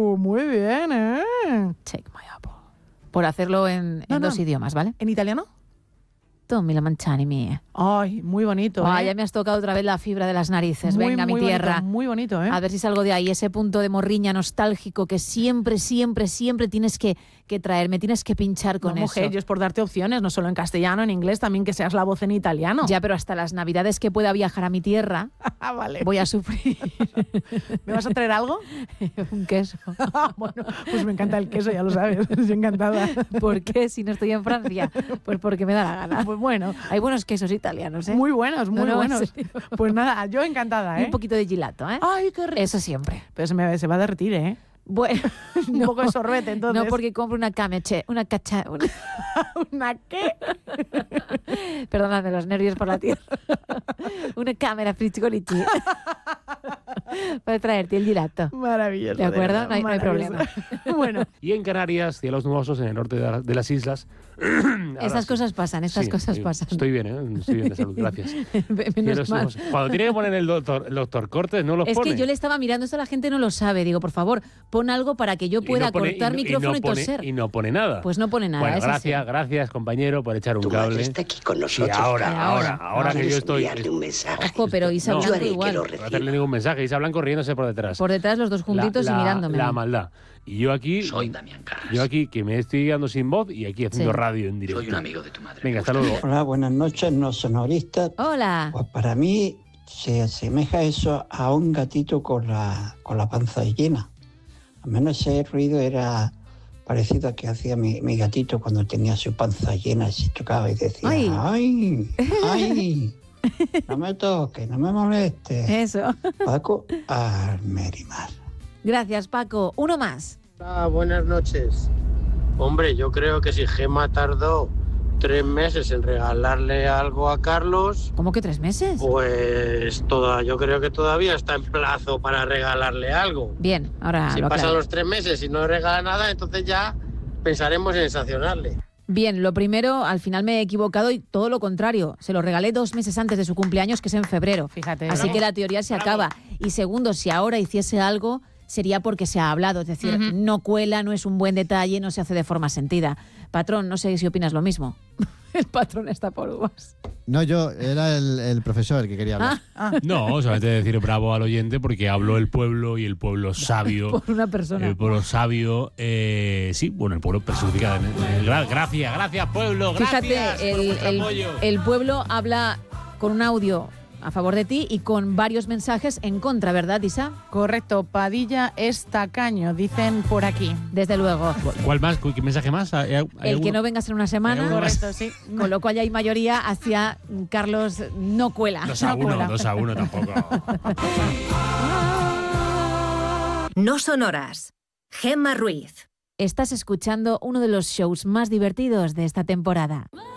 Muy bien, ¿eh? Take my apple. Por hacerlo en dos idiomas, ¿vale? ¿En italiano? Tommi la manzana mía. Ay, muy bonito, ¿eh? Ya me has tocado otra vez la fibra de las narices. Muy, Venga, muy mi tierra. Bonito, muy bonito, ¿eh? A ver si salgo de ahí. Ese punto de morriña nostálgico que siempre tienes que traer. Me tienes que pinchar con eso. Mujer, yo es por darte opciones, no solo en castellano, en inglés, también que seas la voz en italiano. Ya, pero hasta las navidades que pueda viajar a mi tierra, vale. Voy a sufrir. ¿Me vas a traer algo? Un queso. Bueno, pues me encanta el queso, ya lo sabes. Estoy encantada. ¿Por qué si no estoy en Francia? Pues porque me da la gana. Pues bueno. Hay buenos quesos italianos, ¿eh? Muy buenos, muy buenos. ¿En serio? Pues nada, yo encantada, ¿eh? Y un poquito de gelato, ¿eh? Ay, qué rico. Eso siempre. Pero se va a derretir, ¿eh? Bueno, un poco de sorbete, entonces. No, porque compro una cameche, una ¿Una qué? Perdóname los nervios por la tierra. Una cámara frizzolici. Para traerte el gelato. Maravilloso. ¿De acuerdo? No hay problema. Bueno. Y en Canarias, cielos nubosos en el norte de las islas. Estas cosas pasan, pasan. Estoy bien de salud, gracias. Menos mal. Cuando tiene que poner el doctor Cortes, no los pone. Es que yo le estaba mirando, esto la gente no lo sabe. Digo, por favor, pon algo para que yo pueda cortar micrófono y toser. Y no pone nada. Pues no pone nada. Bueno, gracias, compañero, por echar un tu cable. Madre está aquí con nosotros. Y ahora que yo estoy... Un mensaje. Ojo, pero Isa Blanco igual. No voy a hacerle ningún mensaje. Isa Blanco riéndose por detrás. Por detrás los dos juntitos y mirándome. La maldad. Y yo aquí... Soy Damián Carras. Yo aquí, que me estoy quedando sin voz y aquí haciendo radio en directo. Soy un amigo de tu madre. Venga, hasta luego. Hola, buenas noches, no sonoristas. Hola. Pues para mí se asemeja eso a un gatito con la panza llena. Al menos ese ruido era parecido a que hacía mi gatito cuando tenía su panza llena y se tocaba y decía, ¡ay! No me toques, no me molestes. Eso. Paco Almerimar. Gracias, Paco. Uno más. Buenas noches. Hombre, yo creo que si Gemma tardó 3 meses en regalarle algo a Carlos... ¿Cómo que 3 meses? Pues yo creo que todavía está en plazo para regalarle algo. Bien, ahora si pasan los 3 meses y no regala nada, entonces ya pensaremos en sancionarle. Bien, lo primero, al final me he equivocado y todo lo contrario. Se lo regalé 2 meses antes de su cumpleaños, que es en febrero. Fíjate. Así que la teoría se acaba. Y segundo, si ahora hiciese algo, sería porque se ha hablado. Es decir, no cuela, no es un buen detalle, no se hace de forma sentida. Patrón, no sé si opinas lo mismo. El patrón está por uvas. No, yo era el profesor el que quería hablar. No, solamente decir bravo al oyente porque habló el pueblo y el pueblo sabio. Por una persona. El pueblo sabio, el pueblo personificado. Gracias pueblo, gracias. Fíjate, el pueblo habla con un audio a favor de ti y con varios mensajes en contra, ¿verdad, Isa? Correcto, Padilla es tacaño, dicen por aquí. Desde luego. ¿Cuál más? ¿Qué mensaje más? El que no vengas en una semana. Correcto, sí. Con lo cual ya hay mayoría hacia Carlos no cuela. 2-1 tampoco. No sonoras. Gemma Ruiz. Estás escuchando uno de los shows más divertidos de esta temporada.